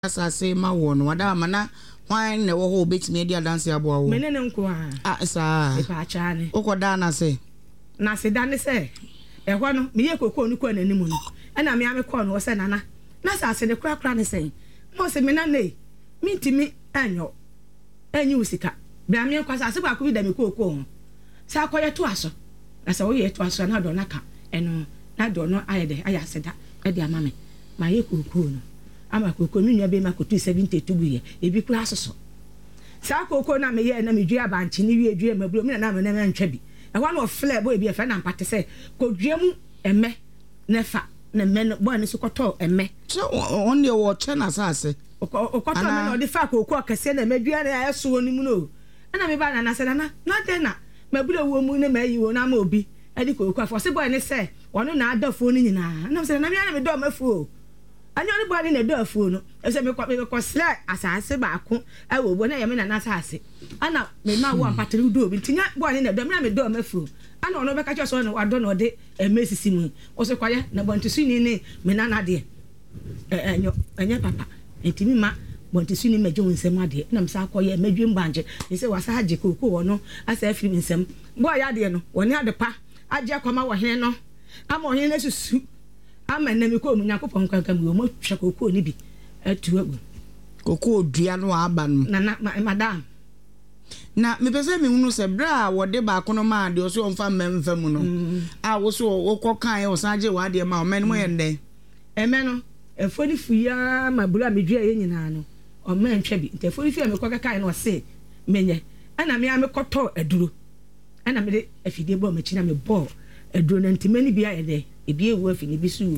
asase ma wo no wada mana hwan na wo ho betimi dia dance abo wo menene nko a sa e pa cha ne ukoda na se da ne se e ho no me ye kokko ni ko nanimu no na me ame ko no se nana na asase ne kura ne se mo se me na ne mintimi anyo anyi usika bia me kwa asase kwa bi da me kokko ho sa akoye to aso na se wo ye to aso na do na ka eno na do no ayede ayaseda e dia mame ma ye kokko no ama kokko mi nua be ma kotu 72 buye ebi kura asoso sa kokko na me ye na me dua banchi ni wie dua maburo mi na me na ntwa bi e wa no fle bo ebi e fa na mpate se ko dua mu emme na fa na me no bo ani so koto emme so on the watch na sase okoto me no de fa kokko kase na madua na aso ni mu no na me ba na se na de na maburo wo mu na mayi wo na ma obi e di kokko afo se bo ani se ono na adafo ni nyina na se na me na me do mafu anyo ni body na do afuo no e se me ko sla asase ba ko e wo bo na ye me na asase ana me ma wo ampatiri do obi tinya body na do me na me do mafuo ana ono be ka cho so no wado no de emesisi mu o se kwaye na bontisu ni me na de enyo papa entimi ma bontisu ni meje wonsem ade na msa akoye medwem banje e se wasa haje kokko wo no asa afiri nsem bo ya de no woni ade pa aje akoma wo hene no ama wo hene susu ama na me ko mu nyakopon kankan mu mo hwe kokko ni bi atu agu kokko dua no aba no na madam na me pese me hunu se bra wo de ba kono ma de o so mfa memfa mu no a wo so wo kokan o sanje wa de ma o men mo yende eme no efoni fuya mabura medua ye nyina no o men twa bi nte efoni fuya me kokan no se menye ana me amekoto aduro ana me de afide bo ma china me bo aduro na ntimani bia ye de ebi ewu afini bisu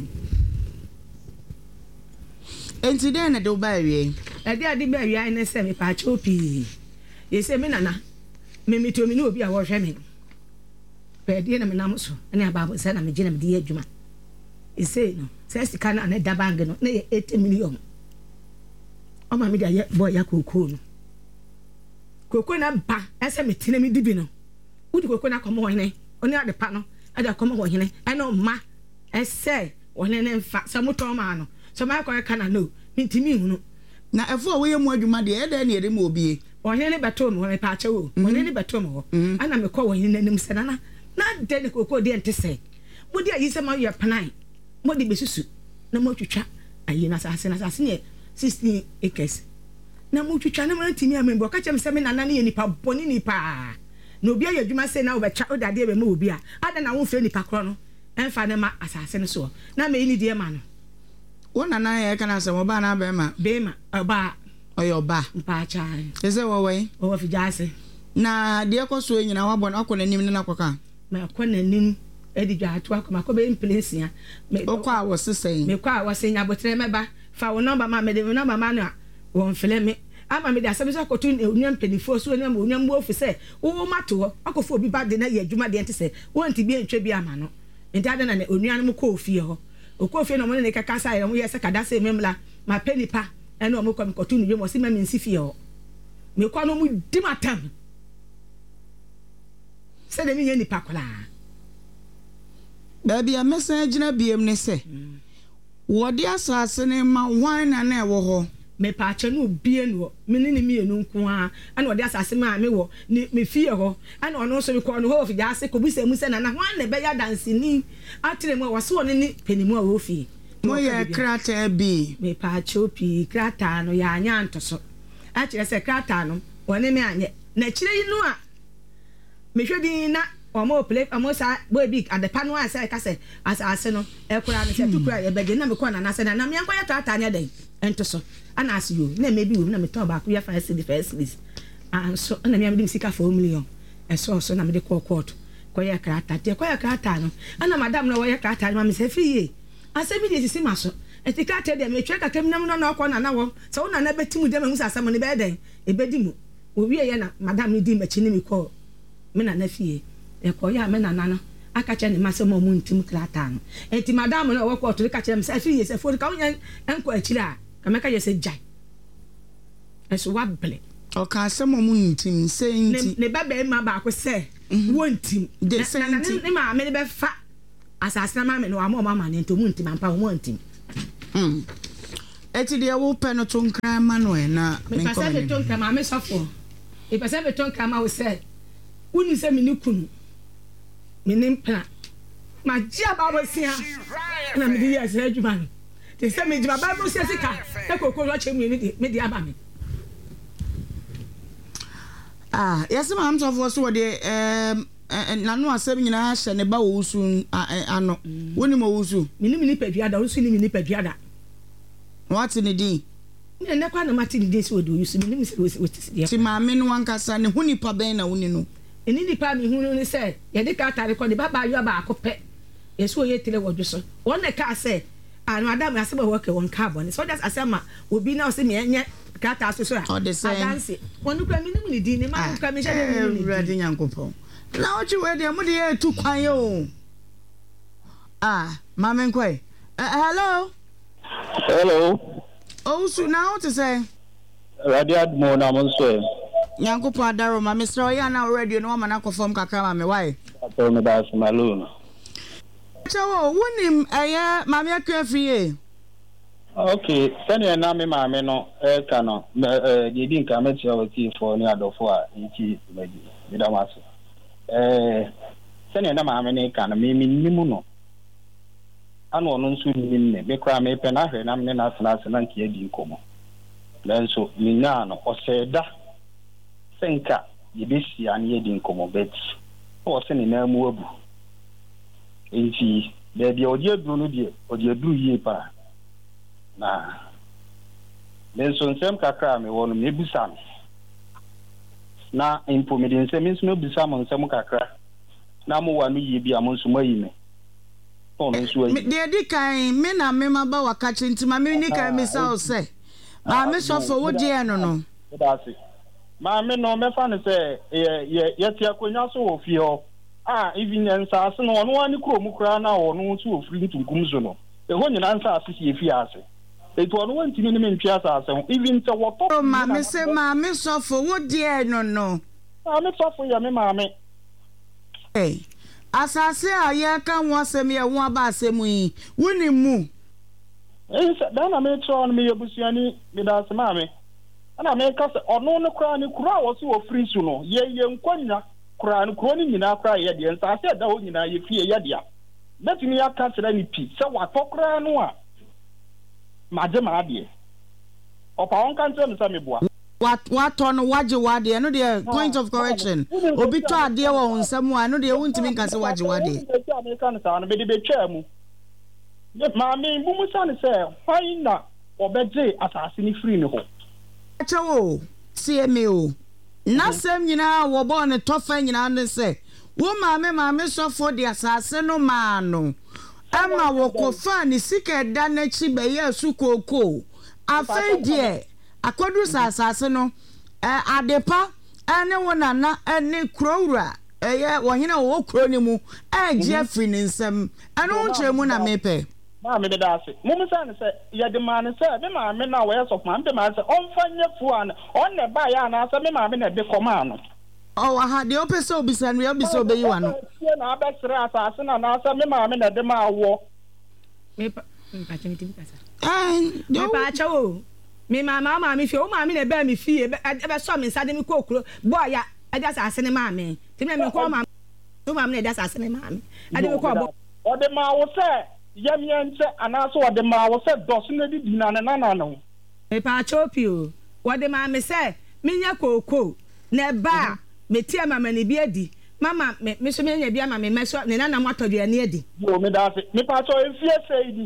enti de na do ba wie e de ade ba wie ne se me pa chopi ye se me nana me mitomi no obi a wo hwe me pe de na me namuso ene ababo se na me gina me de adwuma e se no se sika na da bang no na ye 80 million o ma me da ye boy ya kokko no kokko na ba ese me tine me dibi no udi kokko na komo hene oni ade pa no ada komo ho hene eno ma ese wona ne mfa samuto ma no so ma kwa kana no mintimi hunu na efo wo ye mu adwuma de e da na ere mu obi wona ne beto mo me pa chewo wona ne beto mo ana me kwa wona nanim se na de ne kokko de ntese mo de ayi se ma ye panai mo de besusu na mo twitwa ayi na sase ne 16 acres na mo twitwa na mo ntimi amembo ka chem se me nana ne nipa boni nipa na obi ayi adwuma se na obecha odade be ma obi a ada na wo fre nipa kro no enfa ne ma asase ne so na me ni die ma no wona na ye kana se mo ba na be ma oba oyo ba mpa cha ese wo we o fi jase na de ko so nyina wa bon akọ nanim ne na koka ma akọ nanim edi dwa ato akọ ma ko be place ya o kwa wo sesen me kwa wo senya botre meba fa wo number ma me de number ma no won fele me ama me de asem so kotu onyan penifo so onyan onyan bo ofi se wo mato akofo obi ba de na ye adwuma de ente se won ti bi entwe bi ama no enti ade na onyan mo ko ofie ho okofie no mo ne kaka sa ye mo ye se kada se memla ma penipa ene o mo ko kotu ni mo si ma min sifie ho me kwa no mu di matam se de mi ye ni pakola baby a message gina biem ne se wo de asase ne ma wan na e wo ho me pa che no bie no me ne mi enu nko a ana wo de asase ma me wo ni me fie ho ana ono so me ko no ho fi ja se ko bi se mu se na hwan na be ya dance ni atire mu wo so ne ni penimu a wo fi mo ye krata bi me pa chopi krata no ya anya ntoso a kire se krata no woni me anye na kire yi no a me hwedi na omo play omo sa boy big at the panu asa ka se asase no e kura ne se tukura ye bege na me ko na se na me yanko ya tata anya den entoso ana asiyo na me bi wo na me ton ba ko ya fa se the first list and so na me am di sika 4 million e so na me de ko court ko ya krata te ko ya krata no ana madam na wo ya krata ma me se free asa bi de sisi maso e ti krata de me twa ka kem nam na ko na wo so wo na betimu de me hu sasa mo ne be den e bedi mu wo wie ye na madam ni di machi ni me ko me na fie e ko ya me na no aka che ne masemo mu ntim krata no enti madam na wo ko to ka che me se free se fo ka wo nya enko akira kameka yese jai eso wable o ka asemo mu ntim se nti ne baba ma ba ko se wontim de se nti ne ma me ne be fa asase na ma me no wa mo mama ne ntom ntim ampa wo ntim eti de wo pe no to nkran ma no na me pese be to nkran ma me sofo e pese be to nkran ma wo se uni se me ni kunu me ni mpla ma jia ba bo sia na me di yes adwuma no te se me jima ba bo sia sika e kokoro lo che me di aba me yes ma'am sofo so de nanu asem nyina hye ne ba wo usu ano woni mo usu mini paduada usu ni mini paduada what in the day ne kwa na mati de so do usu mini se wo ti ma me no wankasa ne huni pa ben na woni no eni ni pa mi hunu ni se ye de ka tare ko de baba yo ba akopɛ yeso ye tele wodwo so won ne ka se anu adam aseba wo ke won ka bo ne so just asema obi na o se me enye kata so so adanse wonu kwa mini ni di ni ma kwa me hye ni ready nyankopon na ochi we de mo de tu kwan yo mama nkoi hello Osu now to say radio mo na mo so nyankopon adaro ma me sro ya na radio no ma na konfirm kakra ma me why to me da malone chawo wonim eye ma me akafie okay sani na me ma me no ka no de di nka me tia wati fo ni adofo a nti me da maso sani na ma me ne ka no me nimu no ano no nso ni me me kra me pe na hwe na me na asena asena nke adi nkomo nanso ni na no oseda senka ye besi an ye di nkomo bet o se ni na mu abu enti de bi odi aduru no de odi aduru yie pa na nanso nsem kakra me wono me busa na impomedin se me nso me busa mo nsem kakra na mo wa no yie bi am nso mayi me de di kan me na me ma ba wakachi nti ma me ni kan me sa o se ma me so fo wo die no ma me no me fa ne se ye ti akonya so wo fi ho even nsa ase no no ani kro mu kra na wo no so ofri ntunkum so no e ho nyina nsa ase si efi ase e to no wantimi ne me ntwa ase ho even te wo to ma me se ma me so fo wo die no ma me so fo ya me ma me asase aye kan wonsem ye won aba asemu yi woni mu da na me tro no me yebusuani me da se ma me ana me ka se ono no kra ni kura wo so ofri su no ye nkwanya kura ni kro ni nyina kra ye de nsa ase da ho nyina ye fie ye de a betimi ya ka sera ni pi se wa tokra no a maje ma de opa won kan tell me se me boa what on waje wade no the point of correction obi to ade wo nsam a no the wuntimi nka se waje wade me kan sa no be de betwa mu ma me bu mu sa ne se hwan na obeje asase ni free ne ho achawo CMO na sem nyina wo bo ne tofa nyina ne se wo maame sofo de asase no ma no ama wo kofa ne sika da na chi be yesu koko afei de akodu asase no adepa ene wona na ene krowura eye wohina wo kro ni mu eje free ne nsem ene wonche mu na mepe ma me da ase mo musa ne se ye de ma ne se me ma me na wo yeso ma me ma se onfanye fu an on ne ba ya na se me ma me na de koma no ha de opese obisa no obisa obeyi wa no na abesra asase na na se me ma me na de ma wo me pa chemiti bi kasa me pa chawo me mama me fi o ma me na ba me fi e be so me sade me kokuro boy ya ade asase ne ma me ti me ko ma o ma me na ade asase ne ma me ade me ko bo o de ma wo se yamienche anaso o de ma wo se dos na di na na no me pa chopi o wo de ma me se me nya koko na ba me tie mama ne bi adi mama me so me nya bi ama me so ne na matodua ne adi yo me da se me pa cho enfie sei di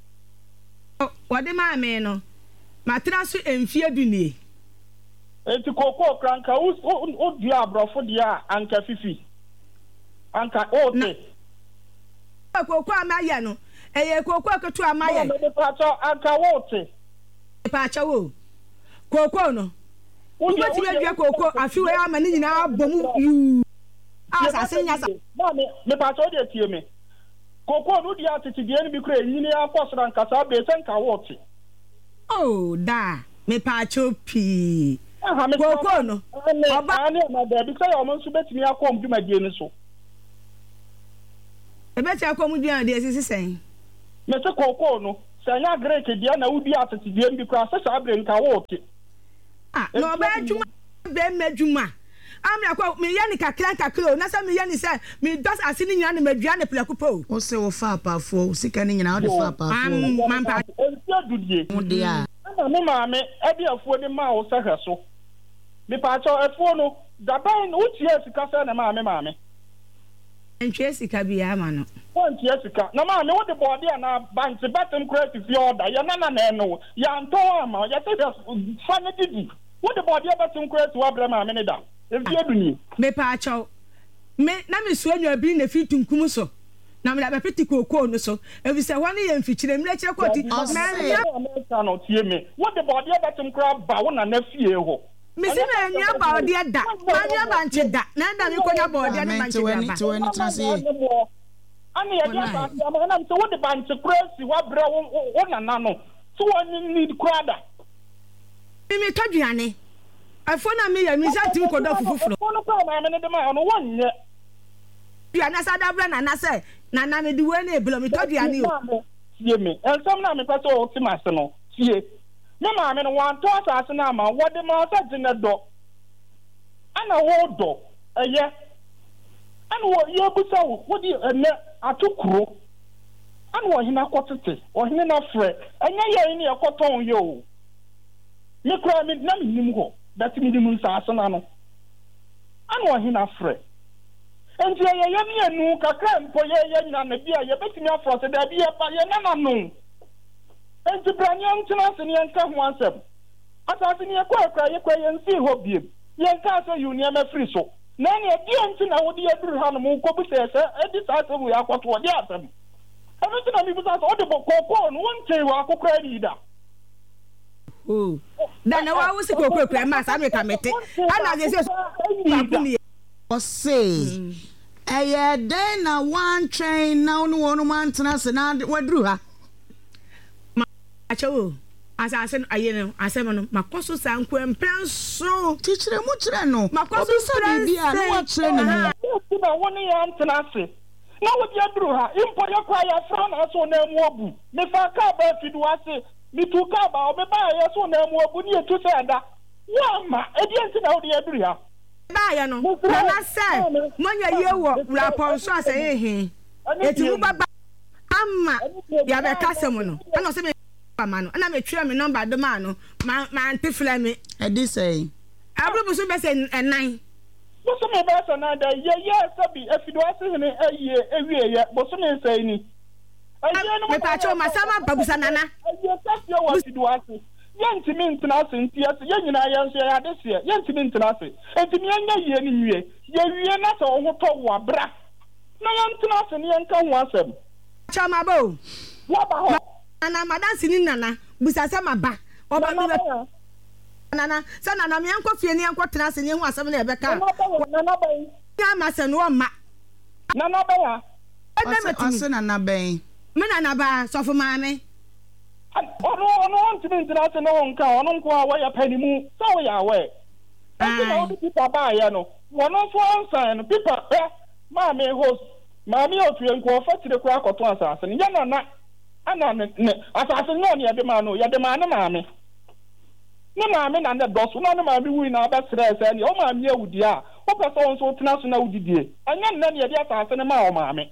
wo de ma me no matra so enfie du nie enti koko kranka o du abrofo dia anka fifi anka o te koko amaye no eye koko ketu amaye me pa cho anka wo te pa cha wo koko no Uwe ti be koko afiwe ama ni nyina abomu yu asase nya sa me pa cho de tie me koko no dia tete de ni bi kura nyini akosra nkasa be se nka wo te oh da me pa cho pi koko no oba ni ma da bi se o mo nso betimi akom duma die ni so e beti akom duma die sisi sen me se koko no sanya Greek dia na udi atete dia mbi kwa sasa abre nka woke no ba djuma be medjuma amra kwa me ya ni kakra na sa me ya ni say me dos asini nyina na madua na plakupo o se wo fa apafo sika ni nyina o de fa apafo mampa dudie de a me maame e de afo de ma wo sahwe so me pa cho afo no daban wo tie sika sa na maame ntwe sika bia ma no won tie sika na maame wo de body na bank batem credit fi order ya na no ya nto ama ya se fa ne didi wo de body batem credit wa bra maame ne da e fi aduni me pa cho me na me so anwa bi na fi tunkum so na me da be peti kokoo no so e bi se ho ne ye mfikyire mle kire kwoti na no tie me wo de body batem credit ba wo na fie ho Missy Mania body at that. Mania banche that. Nanda you call body and banche. I'm so what the banche crazy, what brown one and nano. So one need crowder. Me told you, Annie. I phone me and Miss Atu could off for one. You are not a brand, and I say, Nana me do any blow me told you, Annie. See me, and some name is also to my son. See. No maame no wan to asase na ma wode ma asa gine do ana wo do eye ana wo ye busa wo wodi ene atokuro ana wo hina kotete wo hina na frɛ enya ye ni ekoton ye o me kura me na minim ho that me dim nsase na no ana wo hina frɛ enti ye ye mi enu kakra mpo ye nyina na bia ye betimi afro se da bia pa ye na no enti branyam tena se ne nka ho asem atase ne ekwa ye nsi ho biem ye nka so union free so na ne di enti na wo di aduru ha no mo ko bu se edi sa se bu ya kwato odi asem enti na mi bu sa so odi bokoko no wonche wa akokra di da na wa wo si kokokra ma sa me kamete ana je se akuni o say den na one train na no wono man tena se na waduru ha acho asase ayene asem no makoso sanko emprenso tichire mu kire no makoso bibia no wa kire ne mu na woni ya ntena se na wo dia duru ha impo ya kwa ya fra na so na mu obu me fa ka ba fidu ase mi tu ka ba o me ba ya so na mu obu ni etu se da wa ma e di enti na wo dia duru ha ba ya no na se monya ye wo rapon so ase ehin eti mu baba amma ya be kasem no ana se mano ana me twa me number do mano ma antifla me e di say abro so be say enan bo so me be so na da ye sabi afido ase hene aye ewie ye bo so me say ni aye no me pa cho ma sama babusa nana aye sabi wa afido ase ye ntimi ntena ase nti ase ye nyina ye nso ye ade se ye ntimi ntena ase entimi anya ye ni wie ye wie na so ho to wa bra na ye ntena ase ne ye nka ho asem cha ma bo wa ba ho ana madansi ni nana busasa maba oba mi nana sa nana me enko fie ni enko tena se ni hu asem na ebeka nana ban ya ma se no ma nana ban ya ase nana ban me nana ba sofo maame ono ntimi ntena se no nka ono nko a wa ya panimu sa wo ya we enti na odi pipa ba ya no wono so ansan no pipa maame host maame otue nko fatire kura akoto asase ni ya nana ana ne asase no ne yade ma no yade ma na maame ne maame na ne doso na ne maame wi na ba stress ani o maame awudi a o pese on so tena so na udidie anya ne ne yade asase ne ma o maame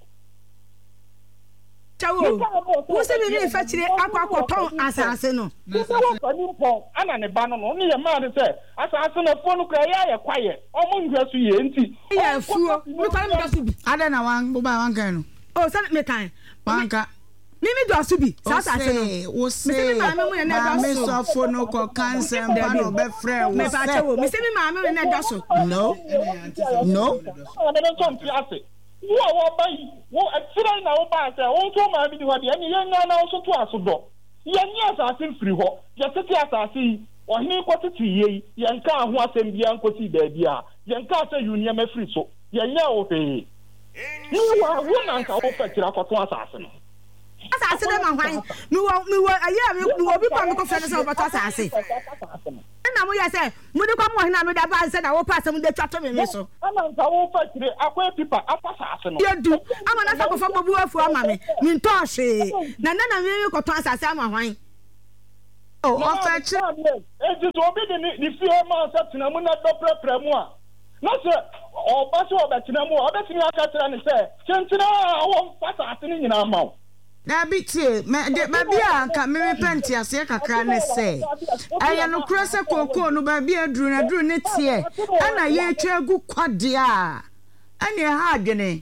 chawo wo se bi ni fa kire akwakoton asase no wo ko ni pon ana ne ba no no ne ye ma de se asase no fo no kra ya kwaye o mo nhwa so ye nti ya fuo mi kwa mi doso bi ada na wan bo ba wan kan no o se me kan wanka mimi do asubi sasa se no wo se maame so fono ko cancer mpa no be frɛ wo me ba chawo mi se mi maame we na doso no ana ne so mpi ase wo bayi wo atira na wo ba se wo so maame di ho de ani yenya na wo so to aso do yenya asase mfiri ho ye tete asase yi ohini ko tete yi yenka ho asem bia nkosi da bia yenka se union mafiri so yenya wo he ni wo na nka wo fatira ko to asase no asase dem ahwan mi wo aye mi wo bi kwa mi ko fere se obato asase na mo ya say mo de kwa mo hina me da ba say na wo pass mo de twa to me so ana nka wo fa kire akwa pipa apasa ase no yedu ama na sa ko fa bobu afu ama me nto hwe na me ko to asase ama hwan o fa chi eji so obi de ni fie ma sa tina mu na do prepare mu a no se o ba so oba tina mu oba tini aka tira ni se chentina wo fasa ase ni nyina ma na bitie ba bia nka me penti ase kakra ne se aya no kura se koko no ba bia duru na duru ne tie ana ye twa gu kwade a ani ha adwene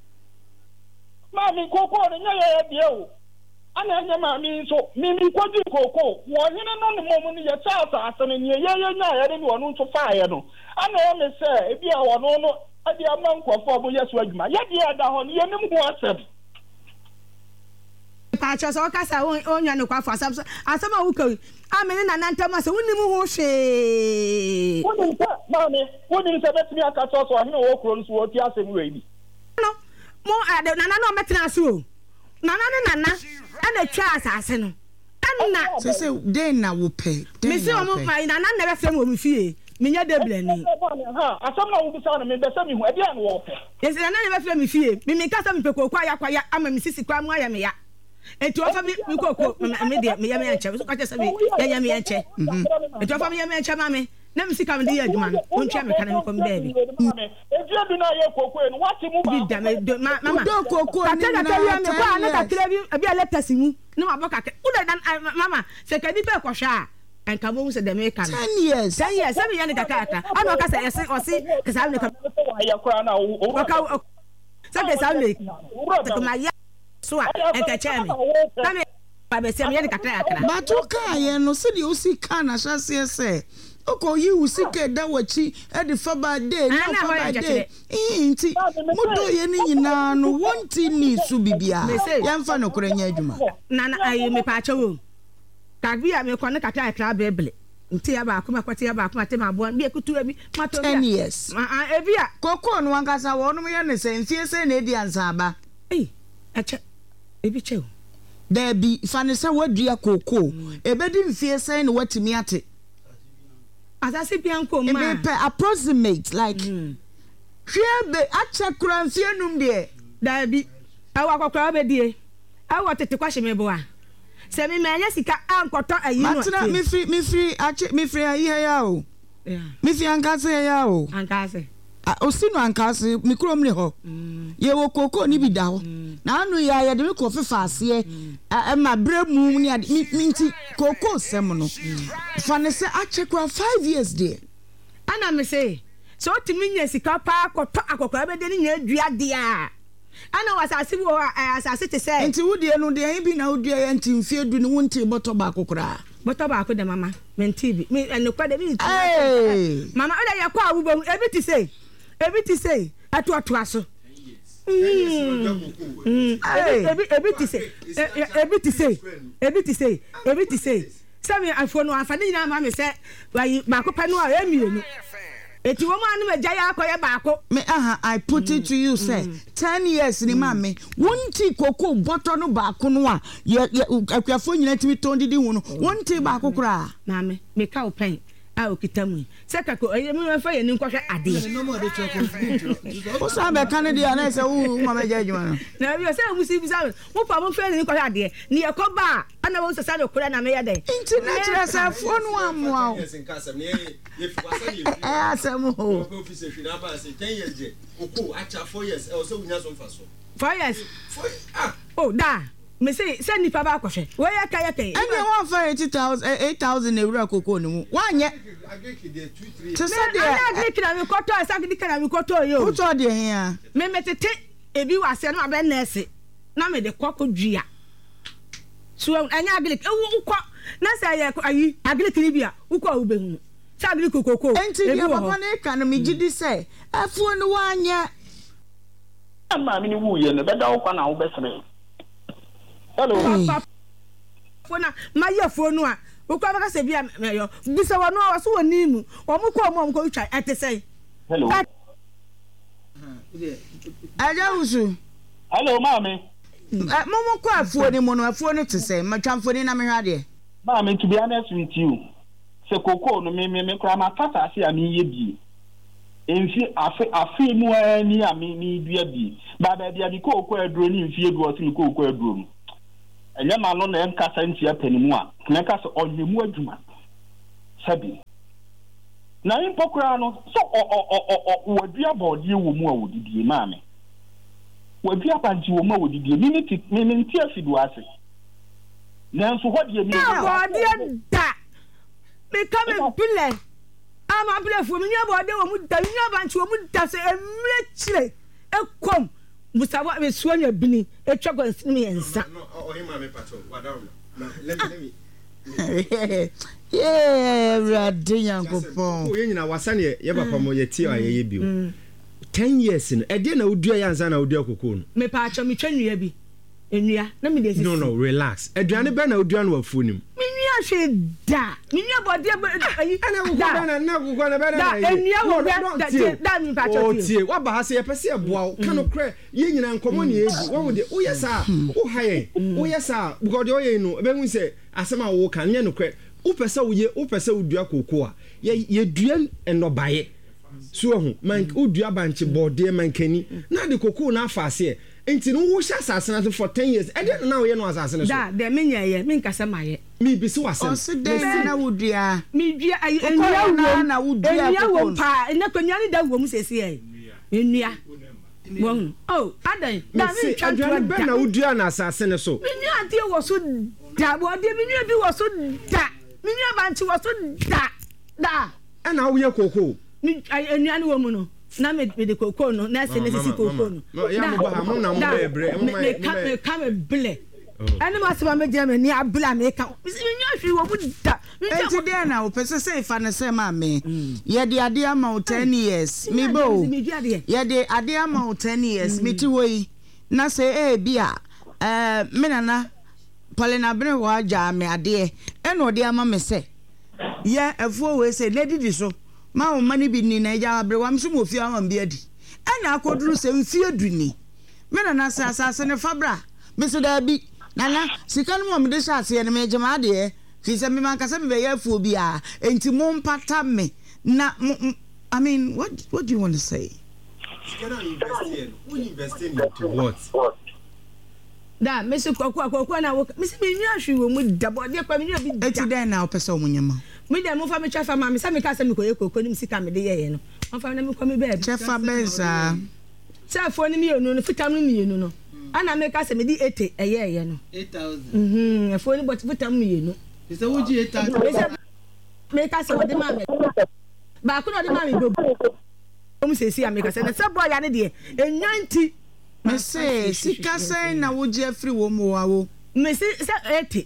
ma mi koko ne nya ye bia o ana nya ma mi so mi kwadi koko wo hene no no mo ni ye cha ase ne ye nya ya de ni wonu nso fa ye no ana ye me se e bia wono no ade ama nkofo bo yeso adwuma ye de da ho ne ye nim ho asem Pacha so kasa onya no kwa fasam so asama wuka amene na nantama so wunnim ho hwe woni nta mami se betimi aka to so ahene wo kro nso wo ti asem we bi no mo ade nana no metena so o nana ana twa asase no ana se den na wo pe me se o mo mai nana na be frem wo mi fie menya debele ni ha asam na wo bi sa na me be se mi hu e dia no wo pe yes nana na be frem mi fie mi kasa mi pe kokwa ya ama mi sisi kwa mu aya me ya etu ofa mi koko me de me ya me enche so ka tese me ya me enche etu ofa me ya me enche mame na mi sika me de adwuma no ontwa me kana me kom baby etu adu na ye koko no wati mu ba bi da me mama do koko ni na me kwa na ka kire bi a letters mu na ma boka ke uda mama se ka di pe ko hwa enka mo se de me kana 10 years 10 years se me ya ni kaka ana ka se osi ke sa me ka ya kra na o ka se ke sa me ko ma ya so enka che me na me ba be se me ya ni kaka ba to ka ye no se de osi kana hyase se oko yi usike da wachi e de fa ba day na fa ba day nti mudo ye ni nyina no wonti ni su bibia ya mfa no kora nya adwuma na ayi me pa chawo ka bia me ko ne kaka kra bebele nti ya ba ko makwati ya ba ko mate ma bo bi ekutu abi mato 10 years e bia koko no wankasa wo no ye ne se mfie se na edi ansa ba acha e bi chew da bi fa ne se wadua koko ebedi mfie se na watimi ate asase pianko ma approximate like hwe be acha kura mfie num de da bi awa kwakwa be die awa tete kwahye me bo a se me manya sika ankoto ayi no matna mi free ayi ya o mi fi ankase ya o ankase osino ankase mi krom ne ho ye wo koko ni bi da ho na anu ya ye de me ko fefa ase e ma bremu ni minti koko sem no fa ne se achekwa 5 years there ana me say so timi nya sika pa akoto akokora be de ni nya adua de a ana wasase wo asase te say enti wudie no de bi na wudie ye enti mfie du ni wonti boto ba akokora boto ba akode mama menti bi me enokwa de bi mama oda ya kwa awubo ebi ti say atu aso ebi ti say sami afo no afane nyina ma me se wayi ba ko pa no a emienu eti wo ma anu meja ya akoye ba ko me I put it to you say 10 years ni ma me wonti koko boto no ba ko no a akwafo nyina timi ton didi hu no wonti ba ko kura na me ka open a okitamu se ka ko me fa ye ni nkohwe ade o sa be kan de ana se wo ma meja adwuma no na bi se mu si bi sa mo pa mo fa ni nkohwe ade ni e ko ba ana wo se sa do kura na me ya de international sa phone wa mo a asem ho office fi na ba se 10 years je oko acha 4 years e o se wunya so mfa so 4 years oh da me say ni pa ba kwhwe we ya kai ene won fa 8000 euro koko ni mu wanye agree de 2 3 to say de agree na me koto asagidi kana me koto yo wo to de hia me metete ebi wase no abe nurse na me de koko dua so anya agree ukọ na say ya ayi agree kiri bia ukọ ube hu say agree kokoko enti bia papa na ka no me gidi say afuo no wanye ama mi ni wu ye no be da wo kwa na wo be sere hello fona maye fonu a ukwa baka se bia me yo bisa wono waso woni mu omo ko twa atesai hello aja usu hello mami momo ko afuo ni mo no afuo ni tesai matwamfo ni na me hwade mami to be honest with you se koko no me kura ma tata se a me ye bi enfi afi mu ani a me dua bi ba bia di koko aduro ni mfi edu se koko aduro mu enya ma no na enkasa ntia panimu a na kasa onyemu adwuma sabi na impokura no so wadua body wo mu a wodidie ma me wadua banji wo mu a wodidie me ntia fidu ase na nso hodie mi body da me come bile ama bile fu me nya body wo mu da nya banji wo mu da se emre chire ekom musawa be suanya bini etwa gwansini me ensa no him me pato wadam let me Radian Coupon. Oh, you know, was Sunny, Yaba Pomo, your tea, I you. 10 years in a dinner would do a Yansan or Dio Cocoon. Me patch me train you be. No, relax. Adriana Banner would do one for him. Minya she da. Minya body and never gonna better. That me patch. What bahas a perceive wow, cannot cry. Yin and common. What would oh yes, sir. Oh, hi. Oh, yes, sir. Because you know, when we say, as some walk and you know, upesa udua kokoa ye duan eno baye so ho man udua banche bode man kani na de kokoo na afase enti no wo hya asase na for 10 years e de na wo ye no asase ne so da de menya ye me nkasa maye mi bi si wasem oside na wudua mi dua enua na wudua enua pa ena kwanya ni da wo mu sesi e enua won oh adan da mi twa be na udua na asase ne so enua de wo so da bode enua bi wo so da minya banchi was so da and how you cocoa ni enu wo mu no na me de cocoa no na se sisi cocoa no ya mo ba mo na mo bebre me come ble ani ma se ba me je me ni abla me ka minya hwi wo mu da enti de na wo pese se fa ne se ma me ye de ade ama 10 years me bo ye de ade ama 10 years me ti wo yi na se bia me nana Paulina bene wa ja me ade eno ode ama me se ye afuo we se na didi so ma wo mani bi ni na ja abre wa mso mo fi awon bi adi ena akoduru se mfi aduni me na na asase ne fabra me se da bi nana sika no mo me de sha se ne me jema ade fi se me man kase me be ye afuo bi a enti mo mpata me na I mean what do you want to say? Invest in what? Da mesi kokwa na wo mesi me nwa hwe wo mu da bode kwa me nwa bi eti den na opese omunyema me dem mo fa me chefa ma me sa me ka se me koye kokko ni sika me de ye no mo fa na me kwa me be chefa benza sa fo ni mi onu no fitam ni mi enu no ana me ka se me di 80 eye no 8000 fo ni but fitam mi enu se wo ji 8000 me ka se wo de ma me ba ku no de ma me do mo se si America se na se boy ya ne de enyanti me say sika say na wo je free wo mo wa wo me say 80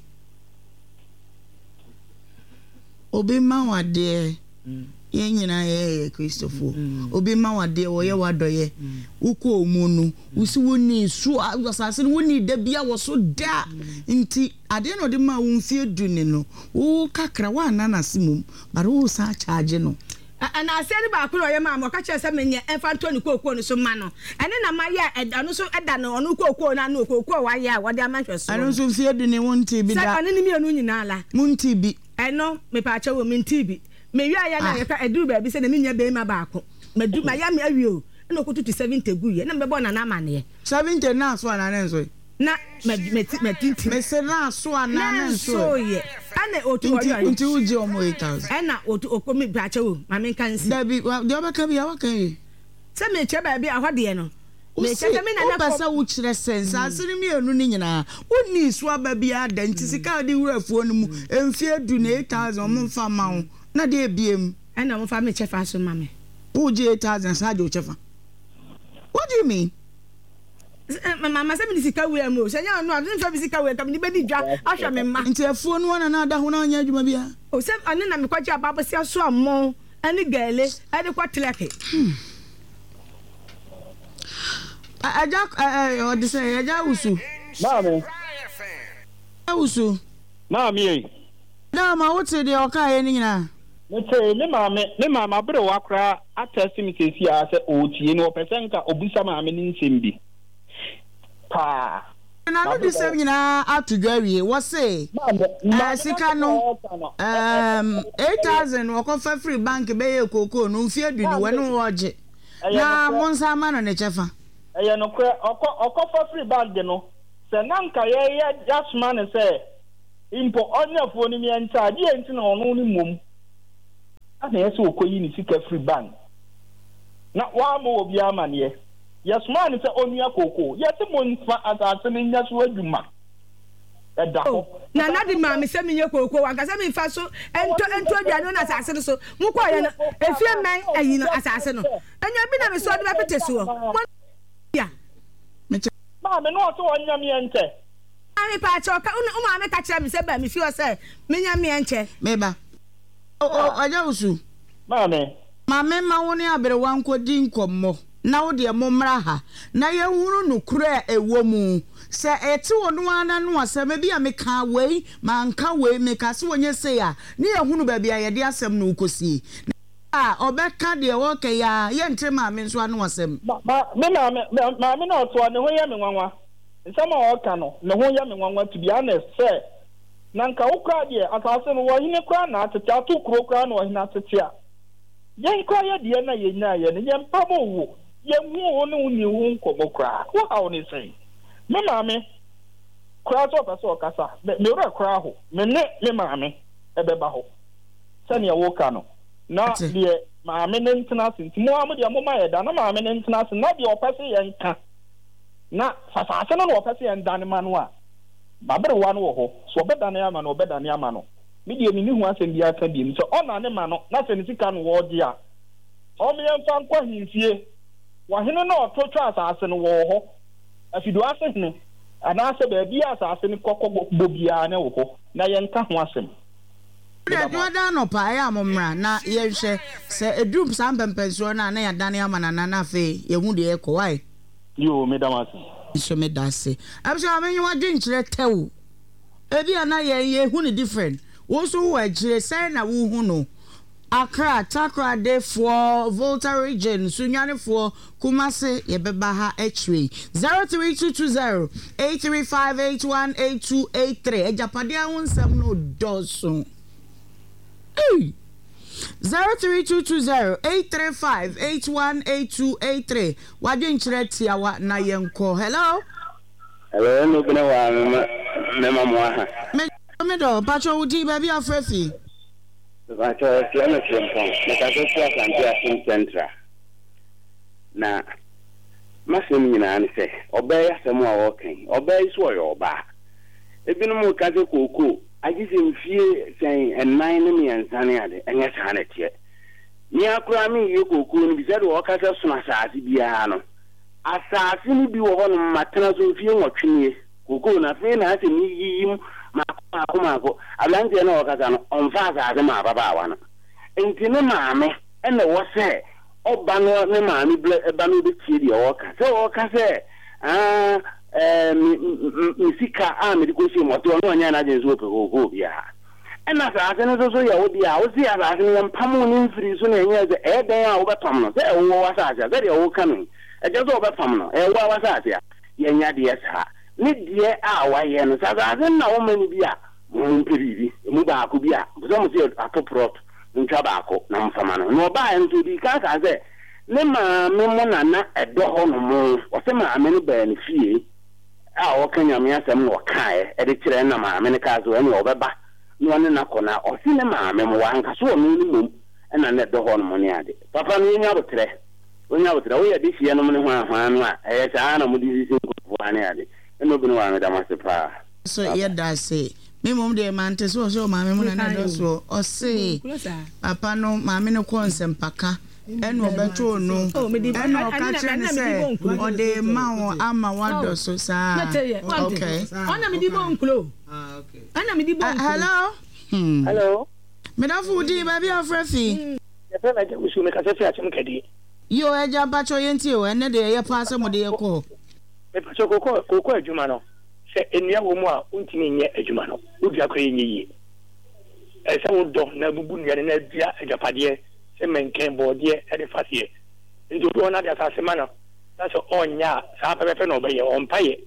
obi ma wa de ye nyina ye Christopher obi ma wa de wo ye wa doye uko omunu usi woni su asase woni da bia wo so da nti ade no de ma wo mfie aduni no wo kakra wa ananase mum bare wo sa charge no ana aseri ba ku no ye ma mo ka che se menye enfanto ni kokko no so ma no ene na ma ye edano so eda no onu kokko na no kokko wa ye a wode amanhwe so anu so mfie aduni wonti bi da sa ane ni mi anu nyina ala munti bi eno me pa cha wo minti bi me wi aya na ye ka eduru ba bi se na me nya be ma ba ko madu ma ya me awi o na ko tutu 70 gu ye na me bo na na ma ne 70 na so na ne so na me se na so na ne so ye ana otu oyo nti uji omo 8000 ana otu okomi ba cha wo ma me kan si da bi de obaka bi awaka yi se me che ba bi ahode no me che me na na pasa wo kire sense asiri mi enu ni nyina woni su aba bi ada nti sika de wurafuo no mu emfi adu na 8000 mo mfa ma wo na de ebiem ana mo fa me che fa so ma me uji 8000 sa jo chefa. What do you mean? Mama say me sika we am o say nya no adun fa sika we kam ni be di dwa ahwa me ma nti afuo no na ada ho na anya adwuma bia o say ane na me kwaji ababo sia so amon ani gale ade kwa tleke aja o de say aja usu usu maami na ma wote de oka ye ni nyina me mama bre wakra atest mi sesi a se otie no person ka obusa maami ni nsem bi pa na no disem nyina atudwawie wo say sika no 8000 wakofa free bank be ye koko no mfie duni we no woje na monsa ma no ne chefa eye no kre okofa free bank no se nanka ye jasman se impo onyafo ni mi enta die enti na ono ni mom ana yesi okoyi ni sika free bank na wa mo obi amane jasman se onua koko yesi mo nfa asase ni nyaso adwuma na di ma me se menye koko wanka se me fa so ento aduane na asase so mu kwa ye no efie men ayi no asase no enya bi na me so de ba pete so ya ma me no to onya me ente ami pa cho ka ma me ka kire me se ba me fi o se menya me enche meba oja usu ma me ma woni abere wanko di nkommo na wo de mo mra ha na ye hunu no kura ewo mu se eti wonu ana no asem bia me ka wei ma nka wei me ka se wonye se ya ne ye hunu ba bia ye de asem no ukosie obeka de wo ke ya ye ntre ma me nso anu asem ma me na oto ne ho ye me nwanwa nsama o ka no ne ho ye me nwanwa to be honest say na nka wo kra de asase no wo hine kra na atete atu kro kra na wo hine atete a ye nka ye de na ye nya ye ne ye mpamo wo ye hu wo ne wo ni wo nkomo kra wo ha wo ne sei me maame kra to pese o kasa me ora kra ho me ne me maame ebeba ho sane ya wo ka no na de maame ne ntena sin mo amu de mo ma ye da na maame ne ntena sin na de o pese ye nka na fasase no opese ye ndane ma no a babere wa no wo ho so obedane ama no obedane ama no me de ni hu asem bia ka bi mi so ona ne ma no na se ni sika no wo de a o me yemfa nkwa himfie wa hene na ototwa asase no wo ho afidu ase hene ana se ba bia asase ni kokko bobia ne wo ho na ye nka ho asem de doda no pa ya momra na ye hwe se edum sampempenso na na ya dane ama na afi ye hu de ekowai yo medamase so medase abso amenyi wadwen kire tew ebi ana ye hu ni different wo so wo agire sai na wo hu no Accra Takra de for Volta region Sunyane for Kumase yebeba ha h3 03220 835818283 ejapadia wonsam no doso 03220 835818283 wadwen kire tiawa na yenko hello no bene wa mema mo ha me do pacho udi baby afrefi Vacho siano chempon nakatoka santia in centra na masem nyina ne se obey asem a woken obey so yo oba ebinum ka se koko agise mfie sen ennan ne miensane ade enye sane tie ni akura mi ye koko ni bi se do ka se sona saasi bia no asasi ni bi wo ho no matena so mfie nwotwenie koko na fe na ase ni yiyim mako ablanze na okasa no onfa ade ma baba wana enti ne maame ene wo se oba no ne maame eba no be tie de oka se oka se misika me diko se moto no anya na agenzo ope bia ena sa ase no so ya wo bia wo se ase no mpamu ni mfiri so na enya ze eden a wo betam no se wo wasa ase ze de wo kanu eje zo betam no wo wasa ase ya nya de sa ni die a wa ye no sa na wo mani bia mpiribi mu ba ko bia so mo se atoprot ntwa ba ko na mfama no ba ento bi ka sa ze ne ma me mo na edo ho no mo o se ma me no ba ni fie a o kanya me asem no kae e de kire na ma me ne ka zo ene obeba no ne na kona o se ne ma me mo wa nka so no ni mum na ne edo ho no mo ne ade papa no nya botre o ya de fie no mo ne ho ahwan no a e sa na mo di sisi ko ane ade eno bi no wa me da masepa so ye da say me mom de mante so maame mu na do so o say papa no maame no ko nsempaka eno beto no eno ka chene say o de ma won ama wado so sa okay ona me di bonklo okay ana me di bonklo hello me da fu di ba bi afrefi ye pe na je usu me ka se fi achim kadi yo eja pacho yenti o ene de ye pa se mo de ye ko me pacho koko adwuma no se enua wo mu a untimi nye adwuma no udi akwa yenyi se wo do na bubu nua na dia agapade se menken bode e de fasie nti do na dia sase ma no na so onya sa pepe no be ye on paye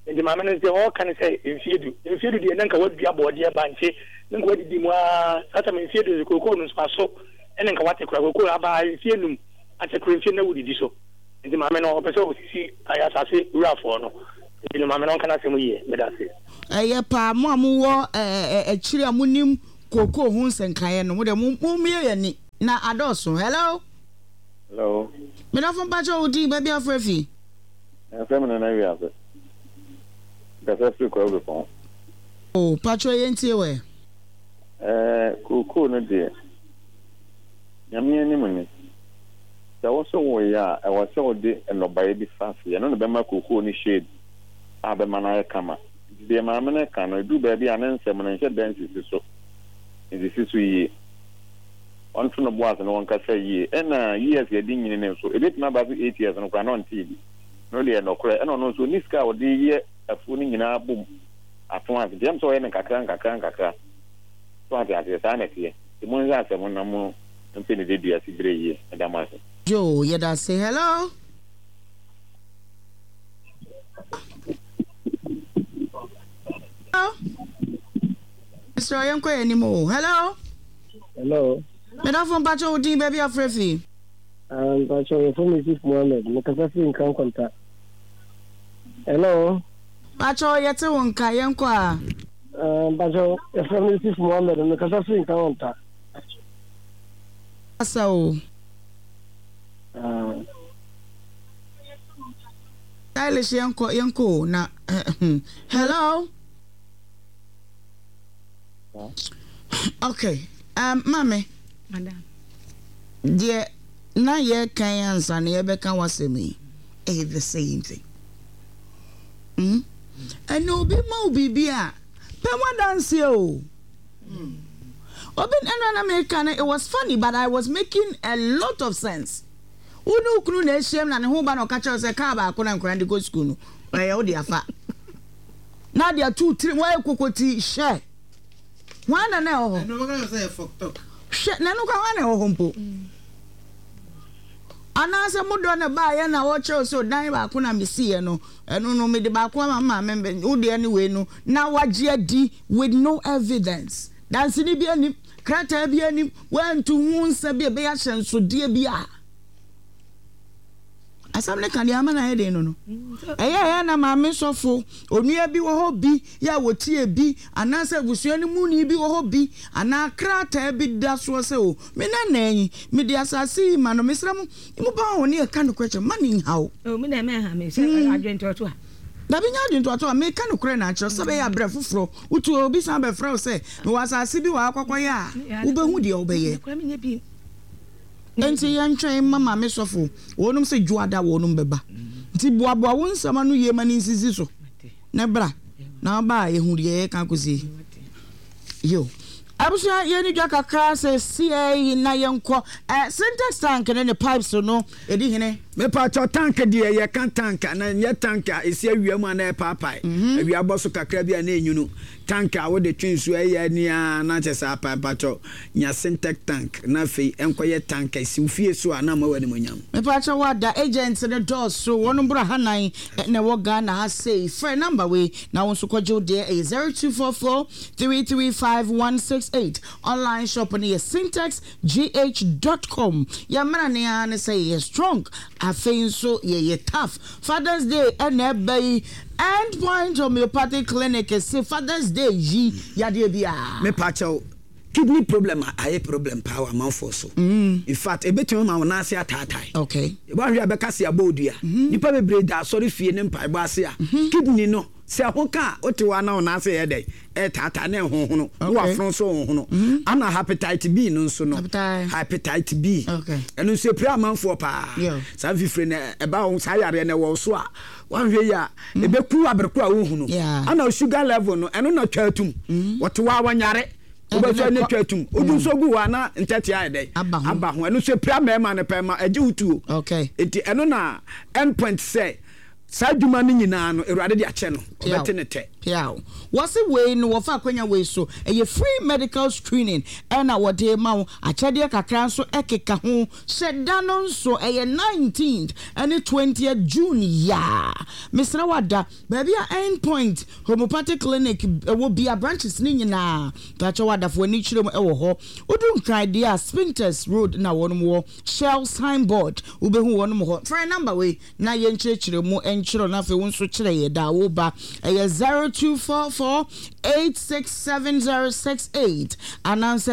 nti maame no sɛ ɔka ne sɛ mfiedu deɛ nanka wadua bɔɔdeɛ bankye nanka wadidi mu a sata me mfiedu kokoo no nso aso ɛne nka wate kora kokoo aba mfie num ate kora mfie na wodidi so nti maame no ɔpɛ sɛ ɔsisi ayɛ asase wurafoɔ no nti maame no ɔka no asɛm yie meda se ɛyɛ paa mo a mowɔ akyiri a monim kokoo ho nsɛnkaeɛ no mode mommie yɛni na adɔɔso hello medafo mpakyɛ wo din baabi afrɛ fi ɛfɛ me no na wiase kasa firi kwa wobɛpɔn o pakyɛ yɛntie wɛ kokoo no deɛ nyame anim ni sɛ wo so woyɛ a ɛwɔ sɛ wode nnɔbaeɛ bi fa ase ɛno ne bɛma kokoo no shade a bɛma no ayɛ kama deɛ maame no ka no ɛduru baabi a ne nsɛm no nhyɛ da nsisi so yie ɔnto no boase no wɔnkasa yie ɛna years yɛde nyini ne nso ɛbɛtumi aba so 8 years no koraa na ɔnte bi na ɔde yɛ nɔkorɛ ɛna ɔno nso ɔni sika a wɔde yɛ afuo no nyinaa bom ato ase gyam sɛ ɔyɛ no nkakra so ate aseɛ saa na ɛteɛ ɛmu nsɛ asɛm na mu mpɛ ne dɛdua si berɛ yie ɛda mo ase jo yɛda se hello Mr. Yanko anymore. Hello. Medafo mpacho udi baby afrefi. Mpacho from Mrs. Mohammed. Mekasa fi nkan konta. Hello. Pacho yete wonka yanko a. Mpacho from Mrs. Mohammed. Mekasa fi nkan konta. Asa o. Stylish yanko na hello. Okay. Mame. Madam. Dear, na ye kan ansa na ye beka wasemi. The same thing. And obi ma obi bia. Pe mo dance o. Obi na American, it was funny but I was making a lot of sense. Unu kunu na ehiem na ne ho ba na ka che se ka ba akona nkran de go school no. Oye o de afa. Na dia 2 3 why kokoti share. Wana na ho. No baka say fuck talk. Shit, na no ka wana ho mpo. Anase mudo na ba ye na wo che so dan ba ko na mesi no. Eno no me de ba ko ma membe. Wo de anyway no. Na wagye adi with no evidence. Dan sini bi anim, krata bi anim, wantu hu nsa bi be ya hyenso de bi a. Asamle kan ya mana hede no. Eya na maame sofo, onua bi wo ho bi, ya wotie bi, anase busua ni mu ni bi wo ho bi, ana krata bi da so se o. Me na nan, me de asase ma no mesram, imu ba ho ne ka no kwache mani hawo. O me na me ha me se adwento to a. Da bi nya adwento to a me ka no kure na akere so be ya bre foforo. Utu obi san be frɛ se, me wasase bi wa akwakwɔ ya. Wo be hu de wo be ye. Enti yantwen mama me sofo wonum se juada wonum beba nti boaboa won sama no ye mani nsisi so na bra na ba ye hu ye kan kosi yo abusa ye ni dwa kakra se CA na yenko syntax tank ne pipes no edi hene me pa cho tank de ye kan tank na ye tank esi awia mu na papai awia boso kakra bia na enyunu tank a wo de twinsu aye nia na chesa pa cho nya syntax tank na fei enkoye tank esi ufie so ana ma wani monyam me pa cho wada agents ne doors so wonu bra hanan na wo ga na ha say phone number we na won so kojo de 0244 335168 online shop on syntaxgh.com ya mana ne an say strong afei so ye tough Father's Day and ebay end point homeopathic clinic say Father's Day yi ya de bia me pacho kidney problem aye problem power man for so in fact e betumi ma wona ase atatai okay e ba hwe abeka se abodua nipa bebre da sorry fie ne mpa ba ase a kidney no se ho ka otewa na wona ase ye dai e tata na hohono wo afron so hohono ana hepatitis B no nso no hepatitis B okay eno se pre amanfo pa sa fifre na e ba wo sa yare na wo so a wan hwe ya e beku aberku a wo hunu ana sugar level no eno na twatum wotewa wanyare obeso ne twatum odun so gu wa na ntete aye dai aba ho eno se pre amema ne pema age utuo okay enti eno na endpoint say saa adwuma no nyinaa no Awurade de akyɛ no ɔbɛte ne tɛ piao what's the way no wafa kwanya way so a free medical screening and our day ma akyɛdeɛ kakra so ekeka ho hyɛda no nso 19th and 20th June ya Mr. Wada baby a Endpoint Homeopathic Clinic will be a branches ni nyina tacho wada fo ni kyerem ɛwɔ hɔ odun kran dia Spinters Road na wɔn mo Shell signboard ubehu wɔn mo hɔ try number way na yɛn kyerɛkyerɛ mu ɛnkyerɛ na fe wo nso kyerɛ yɛ da wo ba 0244-867-068 and answer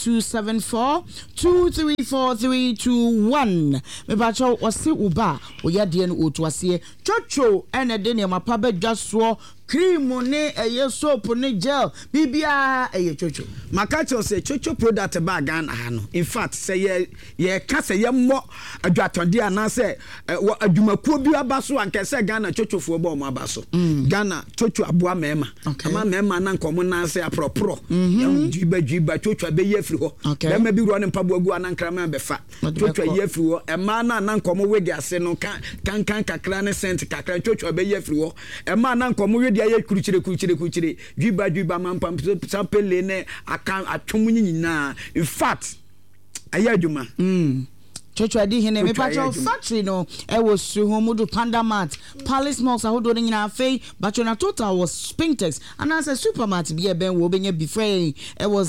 0274-234-321 me bacho wasi uba oyade no otuase chocho ene de ne mapa bedwa so cream ne eye soap ne gel bibia eye chocho makacho say chocho product ba Ghana ha no in fact say ye ka say ye mo adwatode ana say adwumakuo bi aba so anka say Ghana chochofo ba o mo aba so Ghana chocho aboa mema ama mema na nkomo na say apropro djiba chocho be ye afiri ho mema bi ro ne mpaboa gu ana nkrama be fa chocho ye afiri ho ema na nkomo wegi ase no kan kakra ne cent kakra chocho be ye afiri ho ema na nkomo dia ye kuruchire djiba mampam sapele ne aka atwomu nyina in fact ayaduma chocho adi hene me patro factory no e was Suhomudu Panda Mart Palace Malls ahodo ni nyina afei but na total was Spintex and as a supermart be ben wo benye befrey it was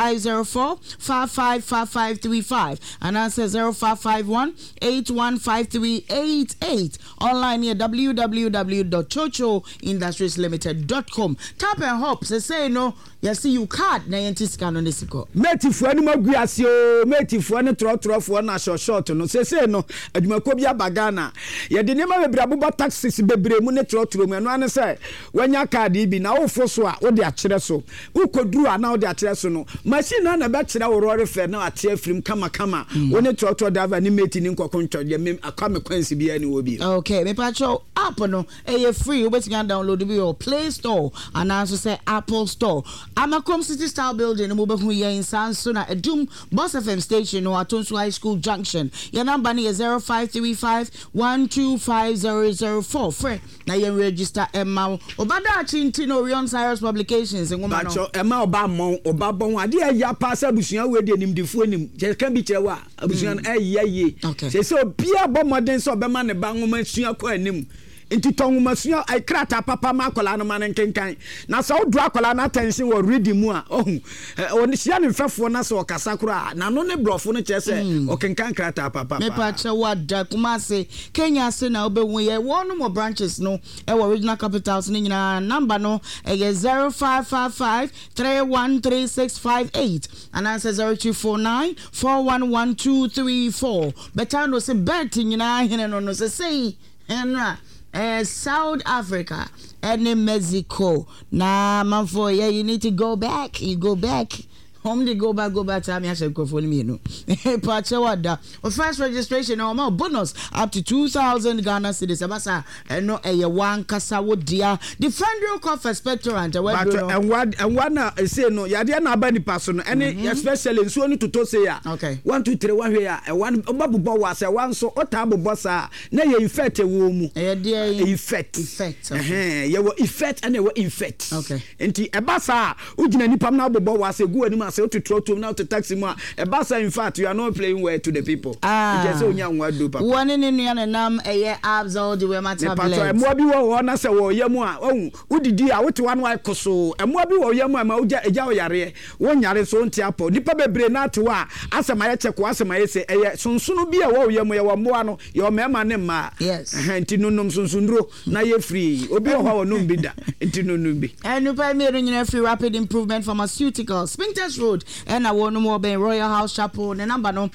0504-555535 and answer 0551-815388 online near www.chochoindustriesLimited.com tap and hop say no yes you card na yentisika no nesiko metifu ani maguase o metifu ani trotro na short no say no adwumako bi abagana ye de nema bebre abobo taxes bebre mu ne trotro mu no an say wanya card bi na wo fo so a wo de akere so wo koduru ana wo de akere so no machine na be kire wo rore fe na ate afrim kama wo ne trotro dava ni meti ni nkokontwo de me akame kwansi bi ani wo bi okay me patcho app no e free wo betin download bi your Play Store and also say Apple Store Amakom City Style Building mo be hu yen sanso na Edum Boss FM station no Atonsu High School Junction. Your number is 0535-125-004. Fre na yen register Emma Obada Chintin Orion Cyrus Publications en woman. Bacho Emma Obamon Obabon ade ya pass abusua we de nimdifo nim. Je kan bi kire wa abusua ye. Say so bia bo modern so be ma ne ba nwoma sua ko anim. Inti tongumasua ai krata papa makola no man kenkan na so do akola na attention wo ready mu a oni sia ne mfefo na so okasa kura na no ne brofo no chese okenkan krata papa me pa che wada kumase Kenya se na obewu ye one more branches no e original capitals ni nyina number no e 0555-313658 and answer 0249-411234 better no se bet nyina hene no se say enra South Africa and Mexico. Nah, man, for yeah, you need to go back. You go back. Home they go back. Time I should go for me, no. Pachawada. Well, first registration, no bonus up to 2,000 Ghana cedis. Abasa, and no a one Kasawo dear. Defend your coffee spectorant. And one say no, Yadia na bani person, and especially so to say ya. Okay. 1, 2, 3, 1 here, and one babu was a one so otabo bossa. Nay, you effect a womb. Effect. You were effect and they were effect. Okay. And Abasa, Ujina Nipam Nabo was a good animal. To throw to now to taxi more. A bassa, in fact, you are not playing well to the people. Just so young, what do papa? One in Yanam, a year abs all the way, my tablet. Mobi or Nasa or Yamua. Oh, who did you? I went to one white coso. And Mobi or Yamua, Mauja, a Yare, 1 year is on Tiapo. Nipa Brenat to wa. Asa my check was my say, soon be a war Yamu, Moano, your mamma Nema. Yes. Antinum Sunsundro, na ye free. Obi or no bida. Antinumbi. And you pay me in free rapid improvement pharmaceuticals. Spintex Road and I want more by Royal House Chapel. The number no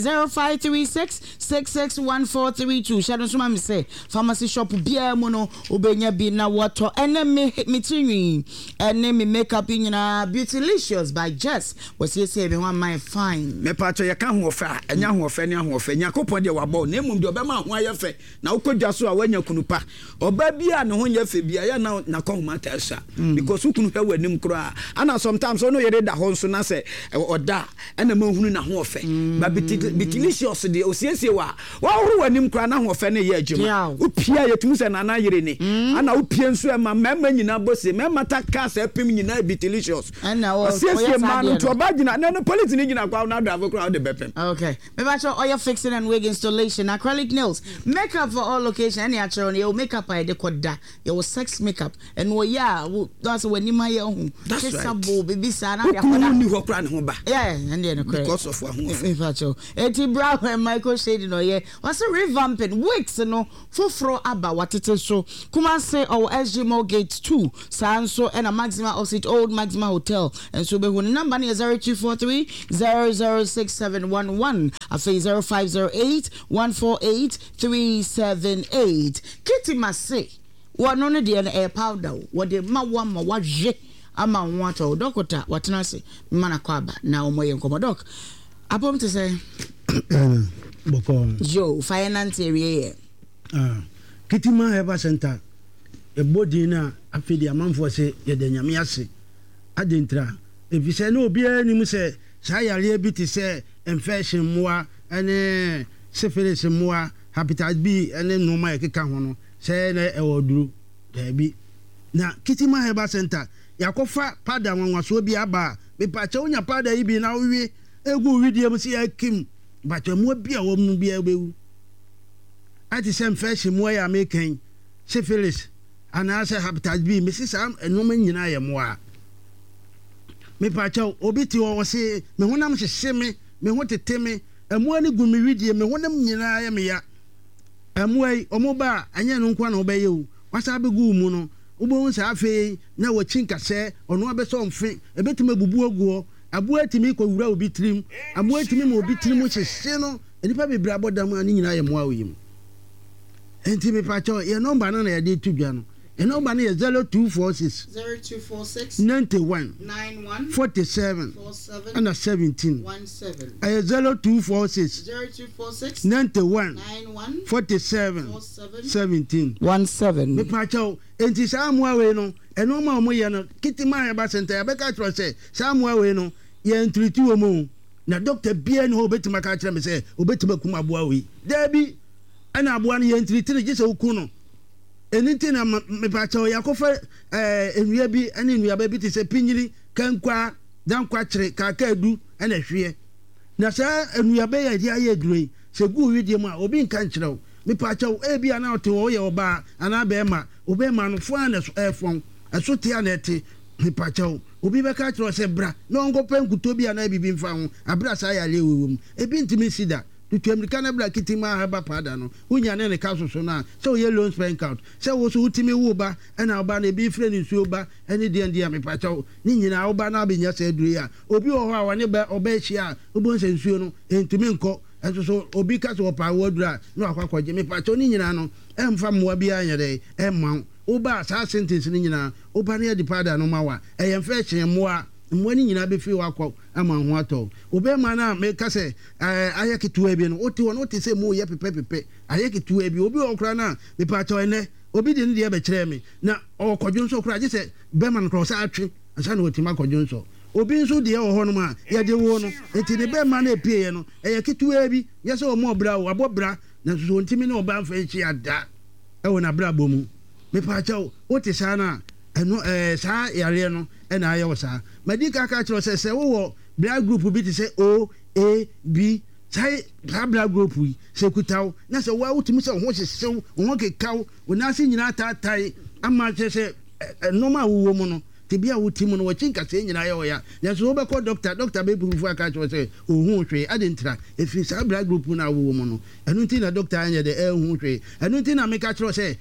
0536-661432. Shadow Suma me say pharmacy shop beer mono ubenya bi na water and me tini and me makeup in Beautylicious by Jess. Was he say one my fine. Me patcho ya kan ho fa anya ho fa nya ho fa nya kopon de wabo na emum de obema ho aye fe na ukodwa so a wanya kunupa oba bia ne ho nya fe bia ya na ko ho mata sa because ukunu hwa wanim kro ana sometimes ono yere da ho nso so na say oda na mahunu na ho ofe ba bitilicious de osiesie wa horo wanim kra na ho ofe na ye adwuma upia yetumu se na yere ni ana upia nso e ma mema nyina bose mema ta cars epim nyina bitilicious ana osiesie ma no to ba gina na police ni gina kwa na drive kra de bepem. Okay, me ba cho oil fixing and wig installation, acrylic nails, makeup for all location, any actual you makeup I de koda your sex makeup and that's when you my own. That's right. Sabo baby sana ya koda. Yeah, and then because of what me ba cho Eti Brown and Michael Shade no ye was revamping wigs no foforo aba watete so kuma say our SG Mall Gate 2 sanso and a Maxima Opposite Old Maxima Hotel and so be who number is 0243 006711 afi 0508 148 378 Kitty Massey one on the air powder what the ma waje ama water doctor watena say mana kwaba na omoye nkomodok apom to say boko Joe finance area Kitty Ma Heba Center e body na afidi amanfo se ye de nyame ase adentra e bi se na obi ani mu se sa yare bi ti se infection moa ene syphilis moa hepatitis B ene no ma ekeka ho no se na e woduru da bi na Kitty Ma Heba Center yakofa pada nwanwaso bi aba be pa che onya pada yi bi na owie egu widie mu se yakim ba che mo bi a wo mu bi abewu ati sem fashion mo ya making syphilis and as hepatitis B Mrs. Am enoma nyina ye mo a me pa che obi ti wo se me honam hyehye me ho tete me emo ani gu me widie me honam nyina ye me ya emo ai omo ba anya no nkwa na obaye o wasa be gu mu no ubo nsa afi na wo chinka se ono abeso mfe ebetime bubu aguo abu atimi ko wura obi trim abu atimi mo obi trim hyehye no enipa bebre abodam ani nyina ye mo a oyim enti me pacho ye number na ye dey tudwa no ye number na ye 0246 91 47 and 17 0246 91 47 17 me pacho enti Samuel we no eno ma omo ye no Kitty Ma Heba Center ya beka tro se Samuel we no ye entreati wo mu na doctor bia no obetima ka kire me se obetima kuma aboa we dabi ana aboa no ye entreati ne gese oku no enitin na me pacho yakofa enua bi ana enua ba bi ti se pinyiri kankwa dankwa kire ka adu ana hwe na sa enua ba ya dia ye aduroi se gu widie mu a obi nka nkire me pacho e bia na ote wo ye oba ana be ma obema no fo ana efon asote ana ete me pacho obi be ka kire se bra no ngo penkuto bia na bibi mfa ho abra sa ya le wewum ebi ntimi sida tutu America na bla Kitty Ma Heba pada no unya ne ka soso na se ye loan spend out se wo so utimi wo ba na oba na bi friend nsuo ba ene de me pacho ni nyina oba na benya se aduru ya obi wo ho a wane ba oba ehia obo nse nsuo no entimi nko so obi ka so pa wodura no akwakwaje me pacho ni nyina no emfa moa bia nyere emma oba sa sentence ni nyina oba na de pada no mawa eyemfa ehye moa mwani nyina be fi wakọ ama ho ato obema na me ka se ayeketu abi no oti won oti se mo ye pepe ayeketu abi obi okra na me pa cho ene obi de ne be kire me na okodwo nso okra je se bema no cross atwe asa na oti makodwo nso obi nso de ye ho no ma ye de wo no enti de bema na epie ye no ayeketu abi ye se o mo bra wo abobra na so ntimi na oba mfa echi ada e wo na bra bomu me pa cho oti sa na eno sa yare no na ayo sa medika ka kiro se wo blood group bi ti se O A B sai blood group wi se kutaw na se wa utimi se ho hyesew ho kekaw wona se nyina tatai ama se normal wo mu no te bia utimi no wachinka se nyina ayo ya na so be ko doctor be proof aka kiro se ohun hwe adentra efi sa blood group na wo mu no enu ti na doctor anya de ehun hwe enu ti na me ka kiro se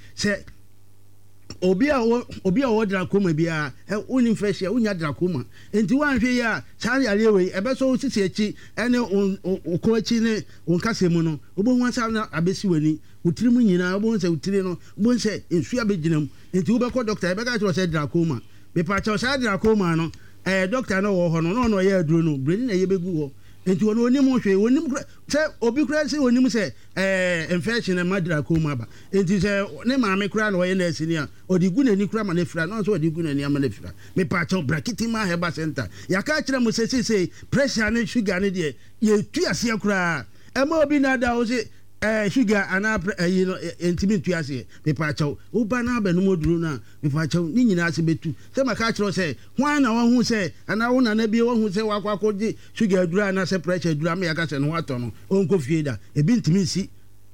obi a wo dracoma bia uni infection unya dracoma enti wanhwe ya sa yare we ebe so sisi echi ene ko echi ne onkase mu no obo wansa na abesi wani utiri mu nyina obo nse utiri no obo nse ensu abeginam enti wo be ko doctor ebe ka tro se dracoma me pa cha sa dracoma no doctor no wo ho no ye aduro no brain na ye begu ho enti wono onim hwe onim se obi kura se onim se infection and madra koma ba enti se ne maame kura na oye na asini a odi gu nani kura ma na fira no so odi gu nani ama na fira me pa cho brakiti ma heba center ya ka kire mo se pressure ne sugar ne de ye tu ase kura ema obi na da o se sugar ana intimi tu ase me pa cho o ba na ba no moduru na me pa cho ni nyina ase betu se ma ka kire se hwan na wo hu se ana wo na bi wo hu se wa kwa koji sugar dura na se pressure dura me ya ka se no wato no onko fie da ebi ntimi si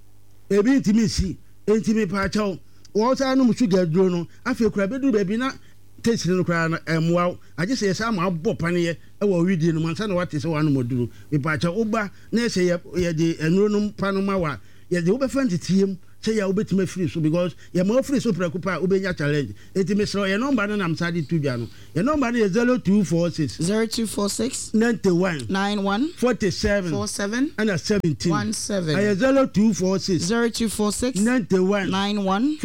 enti pa cho wo sa no sugar duro no afi kura bedu ba bi na test no kura na emwa aje se sa ma bo paniye e wo widie no man sa na wate se wa no moduru me pa cho oba na se ye de enuro no pa no ma wa ye de oba fan titiem say ya obetima free so because ya ma free so preocupa obenya challenge eti me so your number na am sadi tu bia no your number is 0246 91 47 and 17 17 ay 0246 91